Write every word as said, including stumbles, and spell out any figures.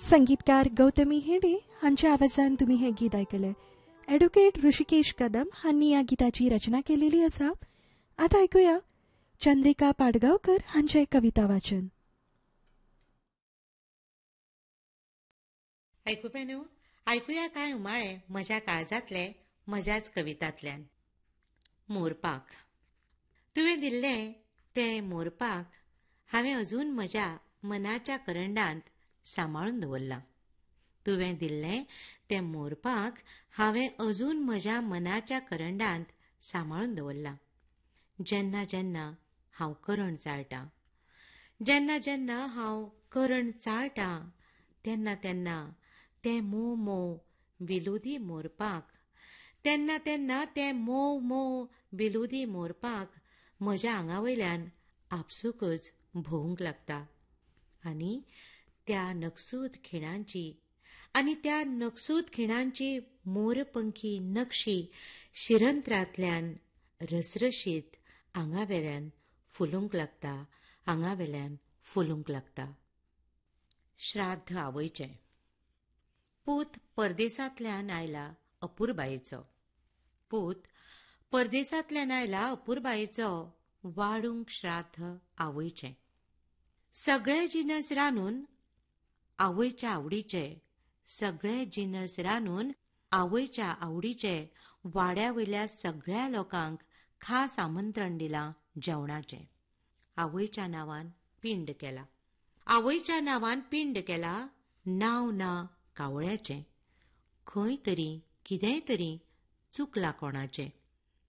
संगीतकार गौतमी हेडे हांच्या आवाजान तुम्ही हे गीत ऐकले. ॲडव्होकेट ऋषिकेश कदम हांनी या गीताची रचना केलेली आसा. आता ऐकूया चंद्रिका पाडगांवकर हांचे कविता वाचन. ऐकुप्यानो, ऐकुया काय उमाळे म्हज्या काळजातले म्हज्याच कवितांतल्यान. मोरपाक. तुवें दिल्लें तें मोरपाक हांवें अजून म्हज्या मनाच्या करंडांत सांबाळून दवरलां. तुवें दिल्लें तें मोरपाक हांवें अजून म्हज्या मनाच्या करंडांत सांबाळून दवरलां. जेन्ना जेन्ना हांव करंड चाळटां, जेन्ना जेन्ना हांव करंड चाळटां, तेन्ना तेन्ना तें मोव मोव विलोदी मोरपाक, तेन्ना तेन्ना तें मोव मोव विलोदी मोरपाक म्हज्या आंगावयल्यान आपसूकच भोवंक लागता. आनी त्या नकसूद खिणांची आनी त्या नकसूद खिणांची मोरपंखी नक्षी शिरंत्रांतल्यान रसरशीत आंगावेल्यान फुलूंक लागता, आंगावेल्यान फुलूंक लागता. श्राद्ध आवयचें. पूत परदेसांतल्यान आयला अपुरबायेचो. पूत परदेसांतल्यान आयला अपुरबायेचो वाडूंक श्राद्ध आवयचें. सगळे जिनस रांदून आवयच्या आवडीचे, सगळे जिनस रांदून आवयच्या आवडीचे वाड्या वयल्या सगळ्या लोकांक खास आमंत्रण दिलां जेवणाचें. आवयच्या नांवान पिंड केला. आवयच्या नांवान पिंड केला. नांव ना कावळ्याचें. खंय तरी कितेंय तरी चुकलां कोणाचें.